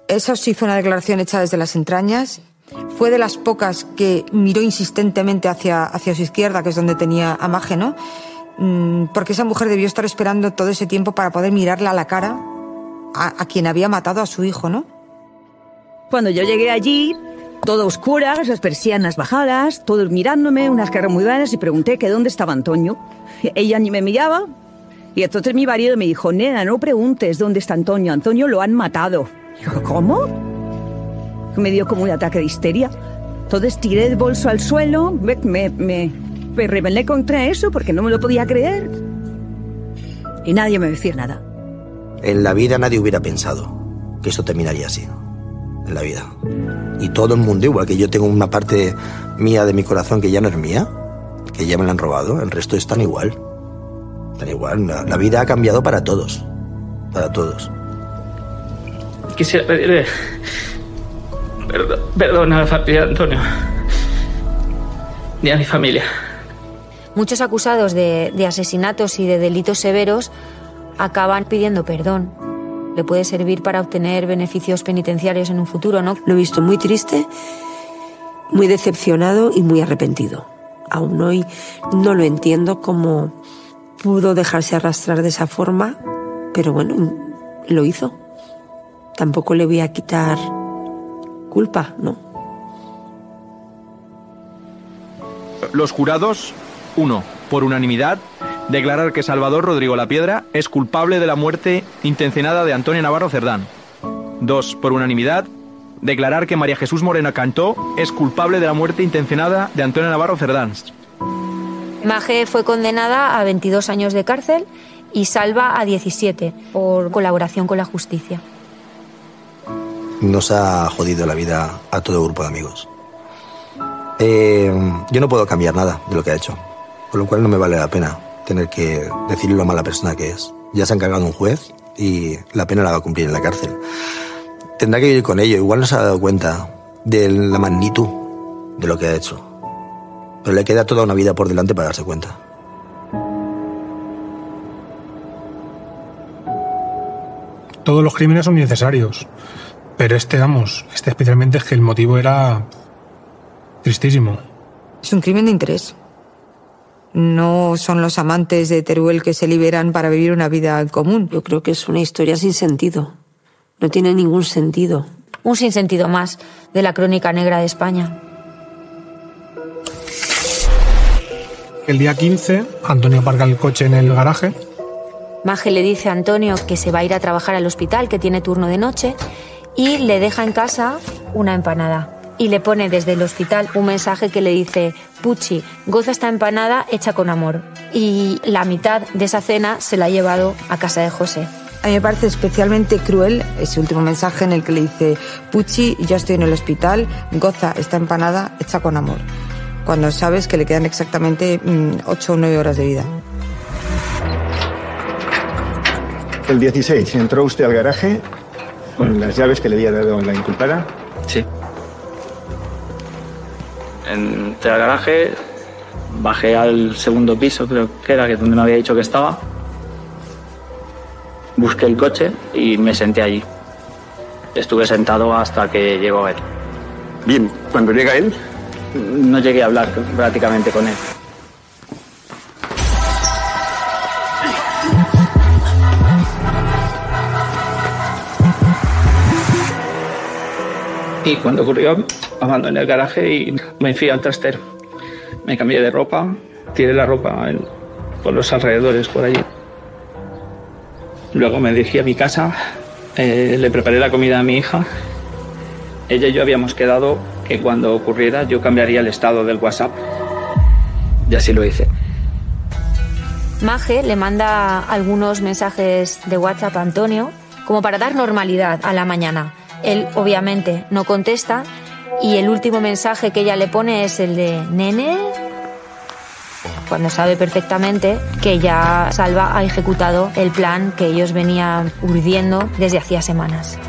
Eso sí fue una declaración hecha desde las entrañas. Fue de las pocas que miró insistentemente hacia su izquierda, que es donde tenía a Maje, ¿no? Porque esa mujer debió estar esperando todo ese tiempo para poder mirarle a la cara a quien había matado a su hijo, ¿no? Cuando yo llegué allí, todo oscuras, las persianas bajadas, todos mirándome, unas caras muy raras, y pregunté que dónde estaba Antonio. Ella ni me miraba. Y entonces mi marido me dijo, nena, no preguntes dónde está Antonio. Antonio lo han matado. Y yo, ¿cómo? Me dio como un ataque de histeria. Entonces tiré el bolso al suelo, me rebelé contra eso porque no me lo podía creer. Y nadie me decía nada. En la vida nadie hubiera pensado que eso terminaría así. En la vida. Y todo el mundo, igual que yo tengo una parte mía de mi corazón que ya no es mía, que ya me la han robado, el resto están igual. Están igual. La vida ha cambiado para todos. Para todos. Quisiera pedirle perdón a la familia de Antonio y a mi familia. Muchos acusados de asesinatos y de delitos severos acaban pidiendo perdón. Le puede servir para obtener beneficios penitenciarios en un futuro, ¿no? Lo he visto muy triste, muy decepcionado y muy arrepentido. Aún hoy no lo entiendo cómo pudo dejarse arrastrar de esa forma, pero bueno, lo hizo. Tampoco le voy a quitar culpa, ¿no? Los jurados, 1, por unanimidad, declarar que Salvador Rodrigo Lapiedra es culpable de la muerte intencionada de Antonio Navarro Cerdán. 2, por unanimidad, declarar que María Jesús Moreno Cantó es culpable de la muerte intencionada de Antonio Navarro Cerdán. Maje fue condenada a 22 años de cárcel y Salva a 17 por colaboración con la justicia. Nos ha jodido la vida a todo grupo de amigos. Yo no puedo cambiar nada de lo que ha hecho, por lo cual no me vale la pena tener que decirle lo mala persona que es. Ya se ha encargado un juez y la pena la va a cumplir en la cárcel. Tendrá que vivir con ello. Igual no se ha dado cuenta de la magnitud de lo que ha hecho. Pero le queda toda una vida por delante para darse cuenta. Todos los crímenes son necesarios. Pero este especialmente es que el motivo era tristísimo. Es un crimen de interés. No son los amantes de Teruel que se liberan para vivir una vida en común. Yo creo que es una historia sin sentido. No tiene ningún sentido. Un sinsentido más de la crónica negra de España. El día 15, Antonio aparca el coche en el garaje. Maje le dice a Antonio que se va a ir a trabajar al hospital, que tiene turno de noche, y le deja en casa una empanada. Y le pone desde el hospital un mensaje que le dice: Puchi, goza esta empanada hecha con amor. Y la mitad de esa cena se la ha llevado a casa de José. A mí me parece especialmente cruel ese último mensaje en el que le dice: Puchi, yo estoy en el hospital, goza esta empanada hecha con amor. Cuando sabes que le quedan exactamente 8 o 9 horas de vida. El 16, ¿entró usted al garaje con las llaves que le había dado la inculpada? Sí. Entré al garaje, bajé al segundo piso, creo que era donde me había dicho que estaba. Busqué el coche y me senté allí. Estuve sentado hasta que llegó él. Bien, cuando llega él, no llegué a hablar prácticamente con él. Y cuando ocurrió, abandoné el garaje y me fui al trastero. Me cambié de ropa, tiré la ropa por los alrededores, por allí. Luego me dirigí a mi casa, le preparé la comida a mi hija. Ella y yo habíamos quedado que cuando ocurriera yo cambiaría el estado del WhatsApp. Y así lo hice. Maje le manda algunos mensajes de WhatsApp a Antonio como para dar normalidad a la mañana. Él obviamente no contesta y el último mensaje que ella le pone es el de «Nene», cuando sabe perfectamente que ya Salva ha ejecutado el plan que ellos venían urdiendo desde hacía semanas.